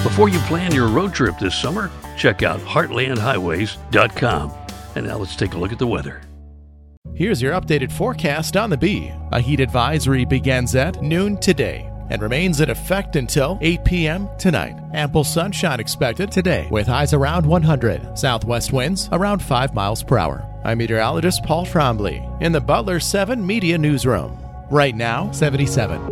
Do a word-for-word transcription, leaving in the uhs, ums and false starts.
Before you plan your road trip this summer, check out heartland highways dot com. And now let's take a look at the weather. Here's your updated forecast on the Bee. A heat advisory begins at noon today and remains in effect until eight p.m. tonight. Ample sunshine expected today with highs around one hundred. Southwest winds around five miles per hour. I'm meteorologist Paul Trombley in the Butler seven Media Newsroom. Right now, seventy-seven.